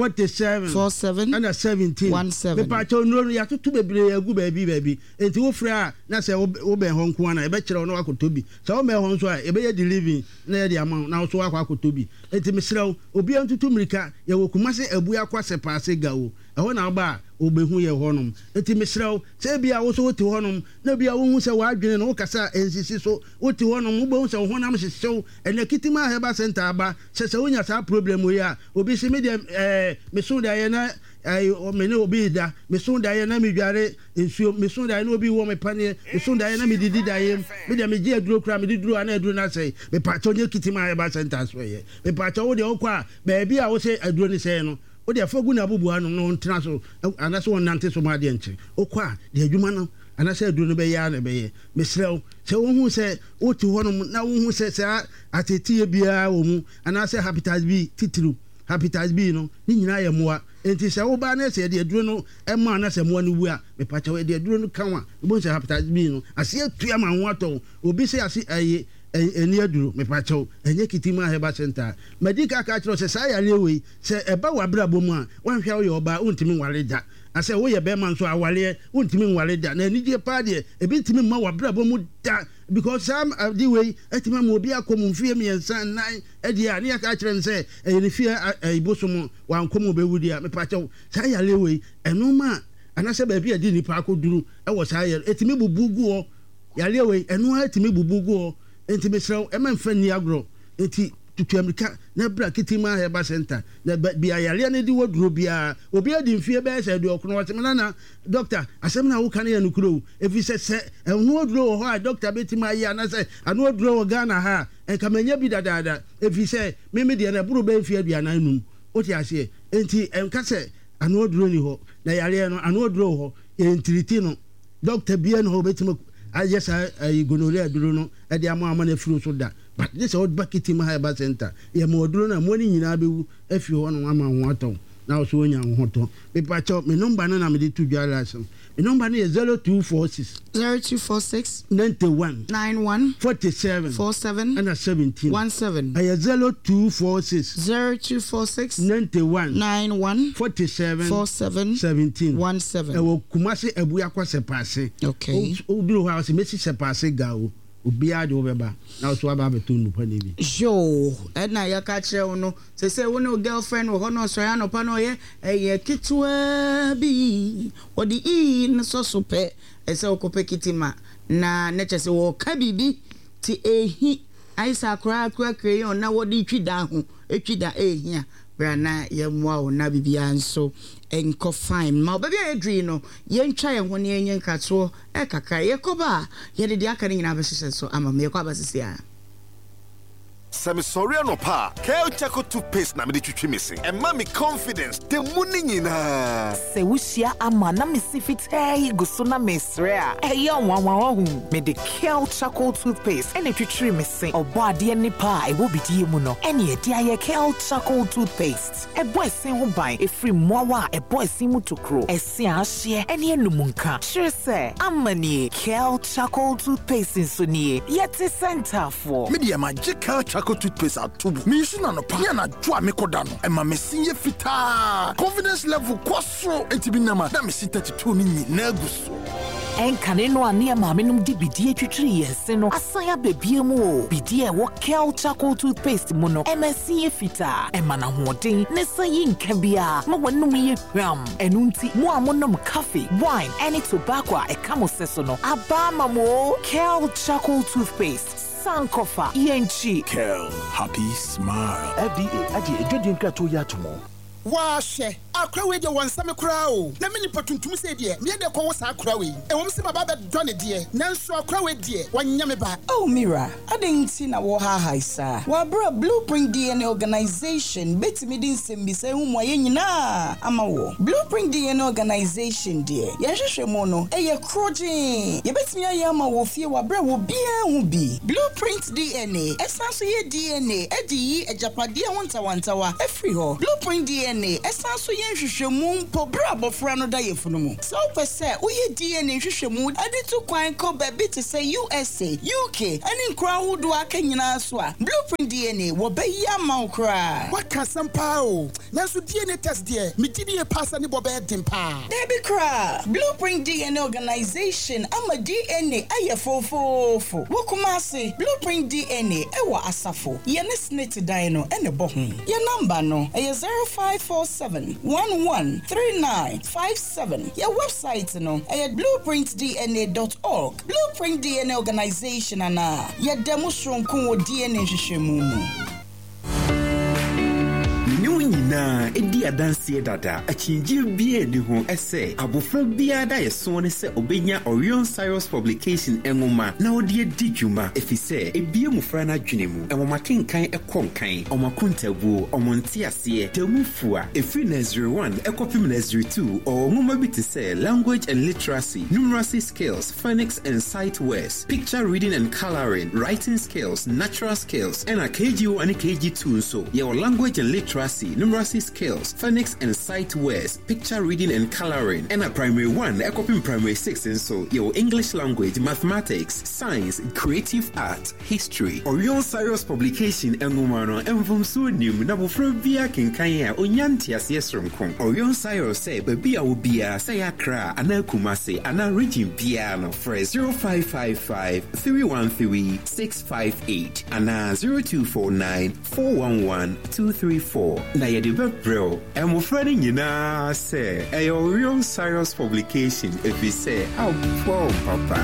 47 and 17 me pa cho no ya tutu bebre agu baby enti wo free na say wo ben ho nko na e be kire no akotobi so wo me ho nso a e be ye delivery na ye de amount na so akotobi enti me srew obi tutu mrika ya wokumase abu akwase paase gawo eho na ba obehu ye honom enti mesrew se bia wo so wote honom na bia wo hu se wadwene no kasa ensisi so wote honom wo bo hu se honam hyehyw ene kitima heba center aba se wonya sa problem we a obi se me de meso da ye na o me ne obi da meso da ye na me dware ensuo meso da ye na obi wo me pane meso da ye na me didi da ye me de me gi aduro kra me diduro ana aduro na sei me pa cho nye kitima heba center so ye me pa cho wo de okwa baabi a wo se aduro ni sei no o de afogu na abubu anu no ntena so anase won nante so ma de nche okwa de adwuma no anase aduro no be ya na be ye mesrew se wo hu se o ti hono na wo hu se atetie bia wo mu anase hepatitis B titru hepatitis B no ni nyina ye moa enti se wo ba na se de aduro no e ma na se moa no wu a me pa cha we de aduro no kanwa bo se hepatitis B no ase atua ma ho ato obi se ase aye eni aduro me pa cho enye kitima heba center medical ka chro se sai ale we se eba wabra bomu a wan hwa yo ba untimi wale da ase wo ye be man so awale untimi wale da na ni die pa de ebi ntimi ma wabra bomu da because some the way etima mo bi akomu fie miensa nan e dia ne ka chre nse eni fie ibosomo wan komu be wudi a me pa cho sai ale we eno ma anase ba bi adi ni pa akoduru e wo sai etimi bubugu o yale we eno etimi bubugu o enti mesrew e man fani agro enti tutu amerika na bra kitima heba center na bia yale na di woduro bia obi adi mfie be se do okno wate na doctor asem na wo kan ya nukuro efi se enu woduro ho a doctor betima ya na se anu woduro wo Ghana ha e kamanya bi dadada efi se meme de na buru be mfie aduana num oti ase enti enka se anu woduro ni ho na yale no anu woduro ho entriti no doctor bia no ho betima ayesa gonorrhea duro no e de ama na furu so da but this old bucket ma heba center ye mo duro na mo ni nyina bewu afi ho no ama ho aton na so onya ho to me pa cho me number na me de tu dwala so me number is 0246 91 47 and 17 ay 0246 91 47 17 e wo kumase abu akwase paase okay o duro ha se mesi se paase gawo obia de obeba na so aba beto nupa ne bi jo na ya ka kire no se wo no girlfriend wo no so ya no pa no ye kitwa bi odi in so sope ese okope kitima na nechese wo ka bibi ti ehi aisa kra crayon na wodi twida ho etwida ehia bra na ye moa wo na bibia nso enko fine ma baby edri no ye ntwa ye ho ne enye nkato e kaka ye koba ye de aka nyina abesese so ama me kwa basese a Semi sorry no pa. Kale Chaco toothpaste na me de twitwi missing. And mommy confidence the money nyina. Se wushia ama na me sifit hey go so na mesrea. Eh ya wanwa hu. Me de Kale Chaco toothpaste and twitwi missing. Obo ade ni pa e wo bidie mu no. Ene e dia ye Kale Chaco toothpaste. E boy sin ho ban e free mowa e boy sin mu tokro. E sin ahye ene enumunka. Sure say amani Kale Chaco toothpaste so nie. Yet center for. Me dia magical Chaco toothpaste atubu. Me use na no pa. Ya na dwa me koda no. E ma me sinye fita. Confidence level kwaso. Enti bi na ma. Da me sin 32 ni na guso. enkane no ane maame nom di bidie twitwiri yense no asaya bebie mu o bidie wo Kel charcoal toothpaste mu no MSC fita emana hoden ne sayi nkabia ma wonum ye hwam enunti mu amonom coffee wine any tobacco e kamoseso no aba mamo Kel charcoal toothpaste Sankofa yenchi Kel happy smile FDA adi edwedin krato ya tomo Washe akra we de won same kra o na me nipa tuntum se de me de ko wo sa akra we e won se baba be do ne de nanso akra we de wanya me ba oh Mira adenti na wo ha haisa wa bra Blueprint DNA organization betimi din sembi se hu mo ye nyina ama wo Blueprint DNA organization de ye hwehwe mo no e ye kroje ye betimi aye ama wo fie wa bra wo bia hu bi Blueprint DNA esanso ye DNA edi yi ejapade wontawantawa efri ho Blueprint DNA esanso ye hwehwemu mpo bra bofra no da yefunu mu so pese uye DNA hwehwemu ade to kwan ko ba bi te say USA UK ani nkra hudu aka nyina so a Blueprint DNA wo ba ya ma nkra waka sampa o nanso DNA test de me gidi e passa ne boba edempa Debi kra Blueprint DNA organization ama DNA aye fofofo wo kuma se Blueprint DNA e wa asafo ye ne snit dan no ene bo ho ye number no e 0547113957 your website no at blueprintdna.org Blueprint DNA organization ana ye demo shronko DNA hwehwemu na edi adanse dada achinji bia ni ho ese abofra bia da yeso ne se obenya Orion Cyrus publication enwoma na odi edi dwuma efise ebie mufra na dwene mu enwoma kenkan ekonkan omakontabu omonte ase temufua efri na 01 ekopim na 02 or nwoma bi te se language and literacy numeracy skills phonics and sight words picture reading and coloring writing skills natural skills and a KGO and KG2 so your language and literacy numeracy skills, phonics and sight words, picture reading and coloring, and a primary 1, equipping primary 6 and so your English language, mathematics, science, creative art, history. Orion Cyrus publication and Umano and from Sunim, Nabofrobia Kinkaya, Onyantias Yesromkon. Orion Cyrus say, Babia Ubia, Sayakra, Ana Kumase, Ana Region Piano, for 0555 313 658, Ana 0249 411 234. Na yedi bebro and mo friend nyina say a Orion Cyrus publication if we say how poor papa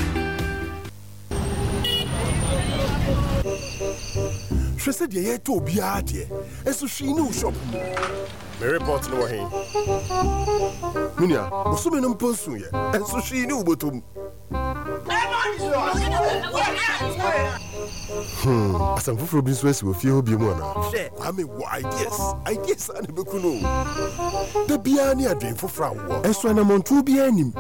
she said ye to obia de eso hwi no shop me report no he munia musume no mponsu ye eso hwi ni ubotom Asam fufuro bi nso asi wo fie ho bi mu ana. Ame wo ideas ane beku no. Da bia ni adwen fufuro awo. Enso na montu bia anim.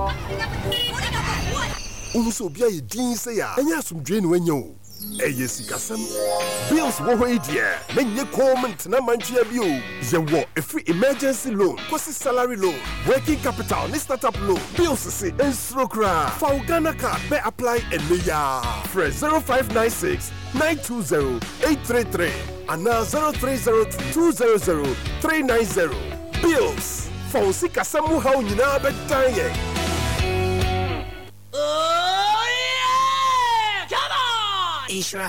Unso bia ye din se ya. Enya asomdwe ni wanya o. Eye sikasem. Bills wo ho idea. Menye comment na mantua bi o. Ye wo free emergency loan, kosi salary loan, working capital, ni startup loan. Bills se ensrokra. For Ghana card be apply and ya. Fresh 0596 920 833 and now 0302 200 Bills. For sikasem wo ha nyina be dan ye. Ishra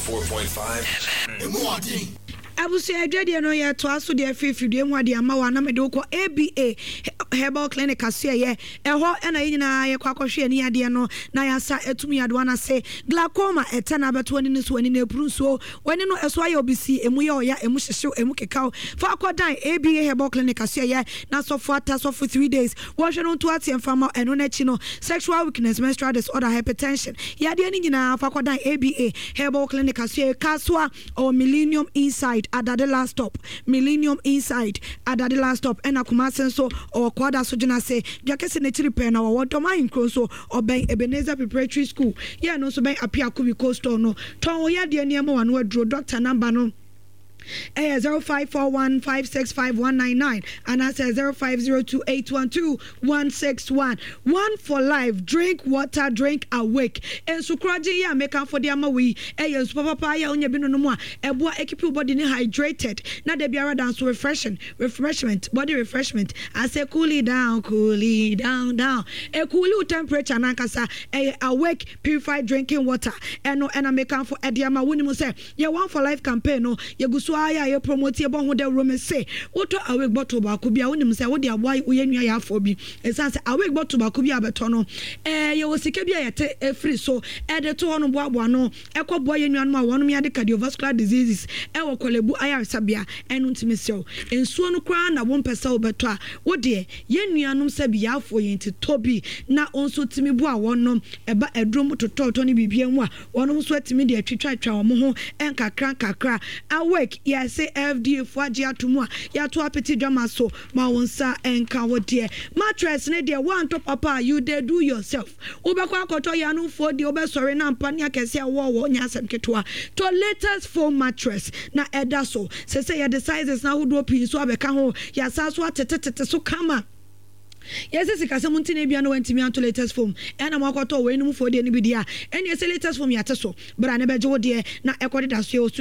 104.5 abusu adwade no ya to aso de afifidue mu ade ama wa na me de ko ABA herbal clinic aso ye eho na yina ye kwakwohwe ni ade no na ya sa etumi ade wana se glaucoma etana beto ni so ni na epuru so wani no eso aye obisi emu ye oya emu hyehye emu kekao fa akodan ABA herbal clinic aso ye na so for 3 days wo hwe no to atie mfama eno na chi no sexual weakness menstrual disorder hypertension ya de ni nyina fa akodan ABA herbal clinic aso ye kaswa or Millennium Inside Adade last stop Millennium Inside Adade last stop ena kumasen so or kwada so jina say jakese ne chiripe na wo to man kro so oben Ebenezer Preparatory School ya no so ben apia kubi coast no ton ya de niam wa no adro doctor number no 0541565199 and I say 0502812161. One for life. Drink water, drink awake. And so kraji ya make for the amawi. Yes, papa ya onye bino no more. Eboa keep your body hydrated. Na de biara dance refreshment, body refreshment. I say cool it down, down. A cool temperature nankasa. Awake, purified drinking water. And I make for Ediama Winimu say, ya one for life campaign no. Ya guswaya ya promote ya bon de room say. What awake bottle ba could be a Winimu say what dia why uyenua ya for be. And say awake bottle ba could be a betono. Ya was sikebia ya free so the two on boa no. Eko boy yenua no one me ade cardiovascular diseases. Ewo kolebu aya sabia enu ntimisio. Ensuo no kra na won pesa obeto a wo de yenuanom sabia afo yenti tobi na onso timi bu a wonom eba edrom tototo ne bibia mu a wonom so atimi de atwitwa wo ho enkakra awake ya say FDA fo age atomu a ya to apeti dwama so ma wonsa enka wo de mattress ne de one top papa you dey do yourself obekwa akoto ya no fo de obesore na mpane akese a wo nya asem ketwa to latest foam mattress na eda so say ya the sizes na wodo pin so abeka ho ya sa so atetete so kama. Yes, it's a Casamuntin Biano went to me to latest form, and I'm walking away no for the NBDA. And yes, latest form yataso, but I never do dear, not according as you